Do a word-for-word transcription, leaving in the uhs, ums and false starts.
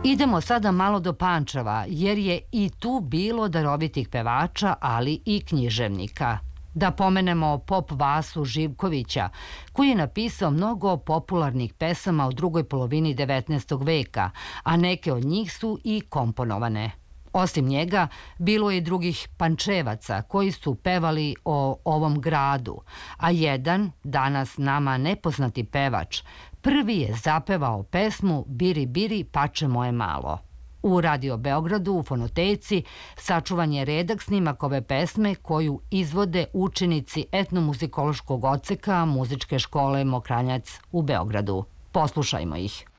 Idemo sada malo do Pančeva, jer je i tu bilo darovitih pevača, ali i književnika. Da pomenemo pop Vasu Živkovića, koji je napisao mnogo popularnih pesama u drugoj polovini devetnaestog veka, a neke od njih su i komponovane. Osim njega, bilo je i drugih Pančevaca koji su pevali o ovom gradu, a jedan, danas nama nepoznati pevač, prvi je zapevao pesmu Biri, biri, pače moje malo. U Radio Beogradu, u fonoteci, sačuvan je redak snimak ove pesme koju izvode učenici etnomuzikološkog odseka Muzičke škole Mokranjac u Beogradu. Poslušajmo ih.